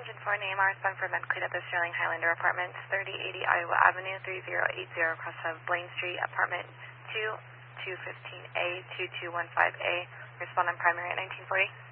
engine 4 name, respond for med cleat at the Sterling Highlander Apartments, 3080 Iowa Avenue, 3080 across of Blaine Street, Apartment 2, 215A, 2215A. Respond on primary at 1940.